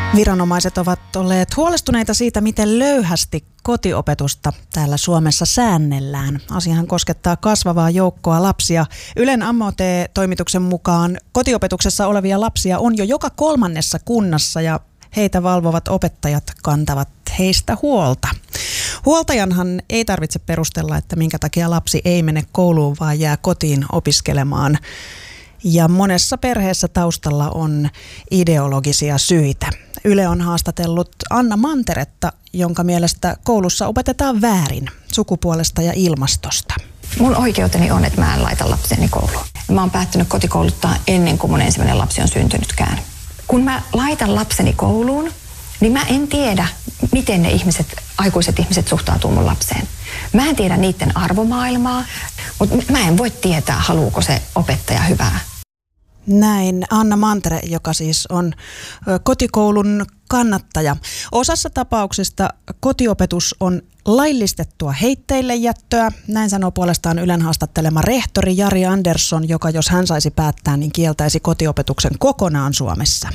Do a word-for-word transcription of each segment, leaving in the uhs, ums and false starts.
Viranomaiset ovat olleet huolestuneita siitä, miten löyhästi kotiopetusta täällä Suomessa säännellään. Asiahan koskettaa kasvavaa joukkoa lapsia. Ylen M O T-toimituksen mukaan kotiopetuksessa olevia lapsia on jo joka kolmannessa kunnassa ja heitä valvovat opettajat kantavat heistä huolta. Huoltajanhan ei tarvitse perustella, että minkä takia lapsi ei mene kouluun, vaan jää kotiin opiskelemaan. Ja monessa perheessä taustalla on ideologisia syitä. Yle on haastatellut Anna Manteretta, jonka mielestä koulussa opetetaan väärin sukupuolesta ja ilmastosta. Mun oikeuteni on, että mä en laita lapseni kouluun. Mä oon päättänyt kotikouluttaa ennen kuin mun ensimmäinen lapsi on syntynytkään. Kun mä laitan lapseni kouluun, niin mä en tiedä, miten ne ihmiset, aikuiset ihmiset suhtautuu mun lapseen. Mä en tiedä niiden arvomaailmaa, mutta mä en voi tietää, haluuko se opettaja hyvää. Näin Anna Mantere, joka siis on kotikoulun kannattaja. Osassa tapauksista kotiopetus on laillistettua heitteille jättöä. Näin sanoo puolestaan Ylen haastattelema rehtori Jari Andersson, joka jos hän saisi päättää, niin kieltäisi kotiopetuksen kokonaan Suomessa.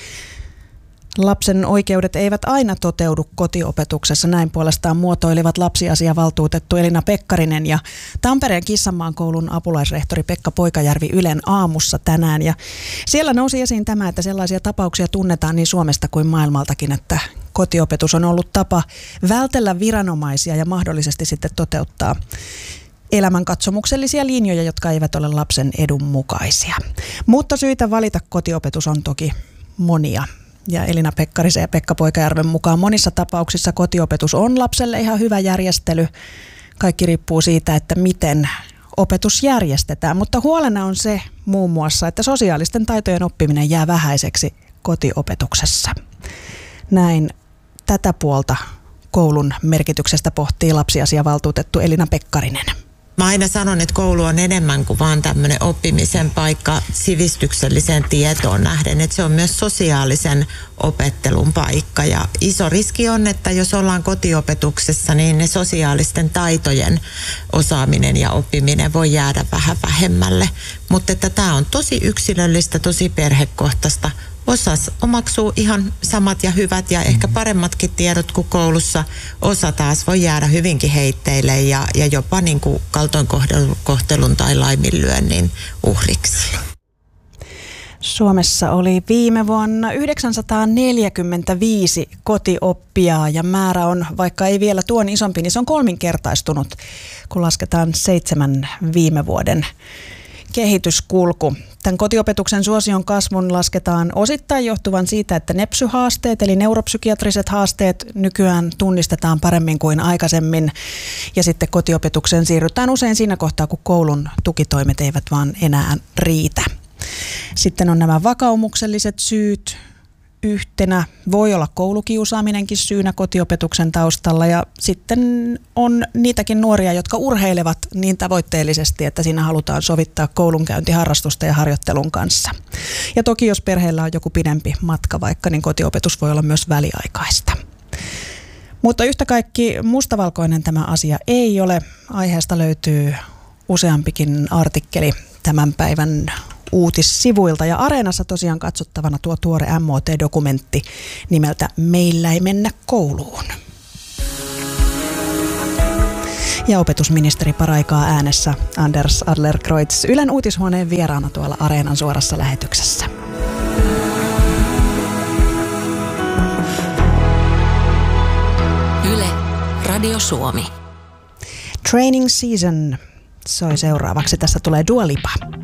Lapsen oikeudet eivät aina toteudu kotiopetuksessa, näin puolestaan muotoilivat lapsiasiavaltuutettu Elina Pekkarinen ja Tampereen Kissanmaan koulun apulaisrehtori Pekka Poikajärvi Ylen aamussa tänään. Ja siellä nousi esiin tämä, että sellaisia tapauksia tunnetaan niin Suomesta kuin maailmaltakin, että kotiopetus on ollut tapa vältellä viranomaisia ja mahdollisesti sitten toteuttaa elämänkatsomuksellisia linjoja, jotka eivät ole lapsen edun mukaisia. Mutta syitä valita kotiopetus on toki monia. Ja Elina Pekkarisen ja Pekka Poikajärven mukaan monissa tapauksissa kotiopetus on lapselle ihan hyvä järjestely. Kaikki riippuu siitä, että miten opetus järjestetään. Mutta huolena on se muun muassa, että sosiaalisten taitojen oppiminen jää vähäiseksi kotiopetuksessa. Näin tätä puolta koulun merkityksestä pohtii lapsiasiavaltuutettu Elina Pekkarinen. Mä aina sanon, että koulu on enemmän kuin vaan tämmöinen oppimisen paikka sivistykselliseen tietoon nähden, että se on myös sosiaalisen opettelun paikka. Ja iso riski on, että jos ollaan kotiopetuksessa, niin ne sosiaalisten taitojen osaaminen ja oppiminen voi jäädä vähän vähemmälle. Mutta että tämä on tosi yksilöllistä, tosi perhekohtaista. Osa omaksuu ihan samat ja hyvät ja ehkä paremmatkin tiedot kuin koulussa. Osa taas voi jäädä hyvinkin heitteille ja, ja jopa niin kuin kaltoinkohtelun tai laiminlyönnin uhriksi. Suomessa oli viime vuonna yhdeksänsataaneljäkymmentäviisi kotioppijaa ja määrä on, vaikka ei vielä tuon isompi, niin se on kolminkertaistunut, kun lasketaan seitsemän viime vuoden kehityskulku. Tämän kotiopetuksen suosion kasvun lasketaan osittain johtuvan siitä, että nepsyhaasteet eli neuropsykiatriset haasteet nykyään tunnistetaan paremmin kuin aikaisemmin. Ja sitten kotiopetukseen siirrytään usein siinä kohtaa, kun koulun tukitoimet eivät vaan enää riitä. Sitten on nämä vakaumukselliset syyt. Yhtenä voi olla koulukiusaaminenkin syynä kotiopetuksen taustalla ja sitten on niitäkin nuoria, jotka urheilevat niin tavoitteellisesti, että siinä halutaan sovittaa koulunkäynti harrastusta ja harjoittelun kanssa. Ja toki jos perheellä on joku pidempi matka vaikka, niin kotiopetus voi olla myös väliaikaista. Mutta yhtä kaikki mustavalkoinen tämä asia ei ole. Aiheesta löytyy useampikin artikkeli tämän päivän uutissivuilta ja Areenassa tosiaan katsottavana tuo tuore M O T-dokumentti nimeltä Meillä ei mennä kouluun. Ja opetusministeri paraikaa äänessä Anders Adlercreutz Ylen uutishuoneen vieraana tuolla Areenan suorassa lähetyksessä. Yle, Radio Suomi. Training Season soi seuraavaksi. Tässä tulee Dua Lipa.